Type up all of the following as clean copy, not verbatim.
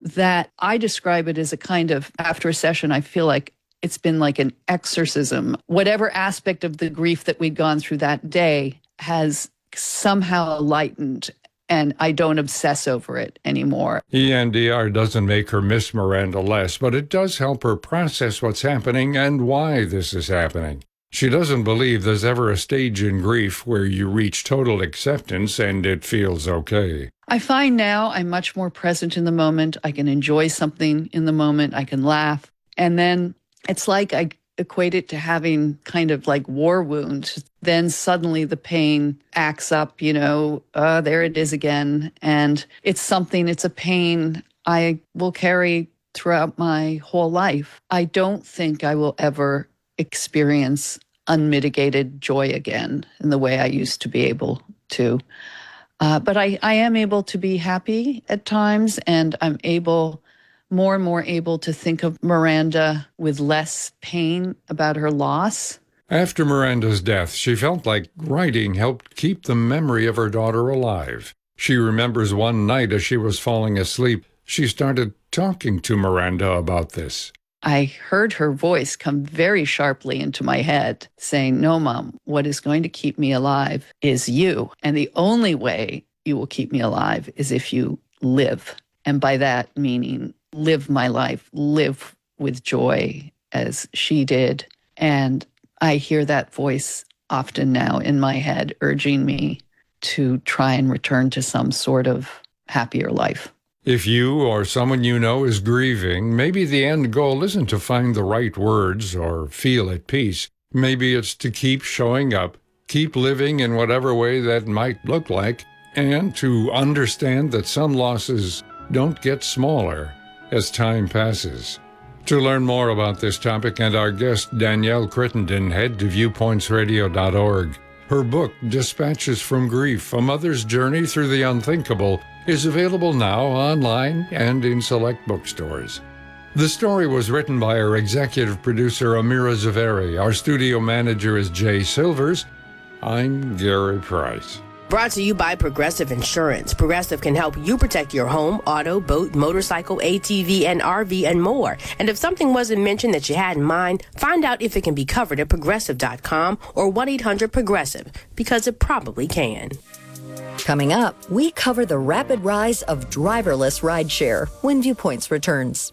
that I describe it as a kind of, after a session, I feel like it's been like an exorcism. Whatever aspect of the grief that we'd gone through that day has somehow lightened, and I don't obsess over it anymore. EMDR doesn't make her miss Miranda less, but it does help her process what's happening and why this is happening. She doesn't believe there's ever a stage in grief where you reach total acceptance and it feels okay. I find now I'm much more present in the moment. I can enjoy something in the moment. I can laugh. And then it's like I equate it to having kind of like war wounds. Then suddenly the pain acts up, there it is again. And it's a pain I will carry throughout my whole life. I don't think I will ever experience unmitigated joy again in the way I used to be able to. But I am able to be happy at times, and I'm more and more able to think of Miranda with less pain about her loss. After Miranda's death, she felt like writing helped keep the memory of her daughter alive. She remembers one night as she was falling asleep, she started talking to Miranda about this. I heard her voice come very sharply into my head saying, "No, Mom, what is going to keep me alive is you. And the only way you will keep me alive is if you live." And by that meaning, live my life, live with joy as she did. And I hear that voice often now in my head urging me to try and return to some sort of happier life. If you or someone you know is grieving, maybe the end goal isn't to find the right words or feel at peace. Maybe it's to keep showing up, keep living in whatever way that might look like, and to understand that some losses don't get smaller as time passes. To learn more about this topic and our guest, Danielle Crittenden, head to viewpointsradio.org. Her book, Dispatches from Grief, A Mother's Journey Through the Unthinkable, is available now online and in select bookstores. The story was written by our executive producer, Amira Zaveri. Our studio manager is Jay Silvers. I'm Gary Price. Brought to you by Progressive Insurance. Progressive can help you protect your home, auto, boat, motorcycle, ATV, and RV, and more. And if something wasn't mentioned that you had in mind, find out if it can be covered at Progressive.com or 1-800-PROGRESSIVE, because it probably can. Coming up, we cover the rapid rise of driverless rideshare when Viewpoints returns.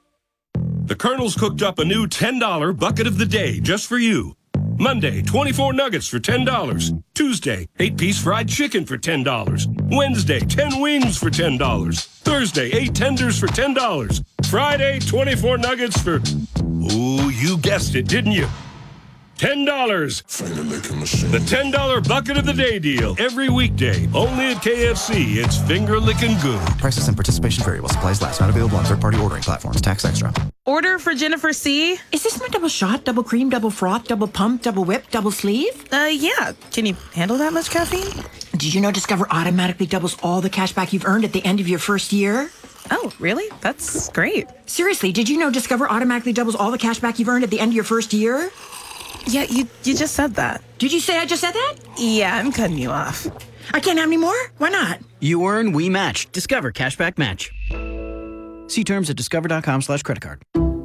The Colonel's cooked up a new $10 bucket of the day just for you. Monday, 24 nuggets for $10. Tuesday, 8-piece fried chicken for $10. Wednesday, 10 wings for $10. Thursday, 8 tenders for $10. Friday, 24 nuggets for... Ooh, you guessed it, didn't you? $10. The $10 bucket of the day deal. Every weekday, only at KFC. It's finger-licking good. Prices and participation vary while supplies last. Not available on third-party ordering platforms. Tax extra. Order for Jennifer C. Is this my double shot, double cream, double froth, double pump, double whip, double sleeve? Yeah. Can you handle that much caffeine? Did you know Discover automatically doubles all the cash back you've earned at the end of your first year? Oh, really? That's great. Seriously, did you know Discover automatically doubles all the cash back you've earned at the end of your first year? Yeah, you just said that. Did you say I just said that? Yeah, I'm cutting you off. I can't have any more? Why not? You earn, we match. Discover Cashback Match. See terms at discover.com/creditcard.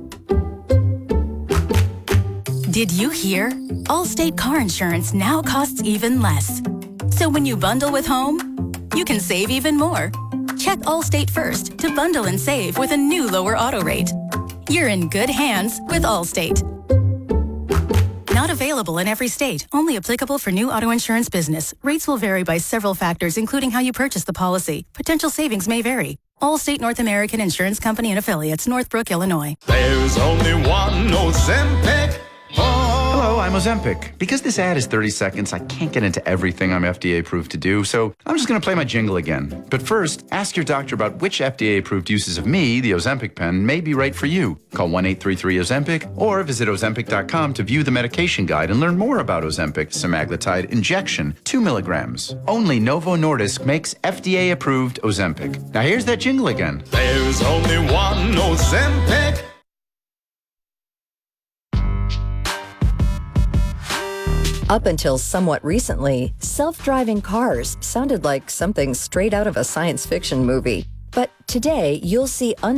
Did you hear? Allstate car insurance now costs even less. So when you bundle with home, you can save even more. Check Allstate first to bundle and save with a new lower auto rate. You're in good hands with Allstate. Not available in every state. Only applicable for new auto insurance business. Rates will vary by several factors, including how you purchase the policy. Potential savings may vary. Allstate North American Insurance Company and Affiliates, Northbrook, Illinois. There's only one Ozempic. Hello, I'm Ozempic. Because this ad is 30 seconds, I can't get into everything I'm FDA approved to do, so I'm just going to play my jingle again. But first, ask your doctor about which FDA approved uses of me, the Ozempic pen, may be right for you. Call 1-833-OZEMPIC or visit Ozempic.com to view the medication guide and learn more about Ozempic semaglutide injection, 2 milligrams. Only Novo Nordisk makes FDA approved Ozempic. Now here's that jingle again. There's only one Ozempic. Up until somewhat recently, self-driving cars sounded like something straight out of a science fiction movie. But today, you'll see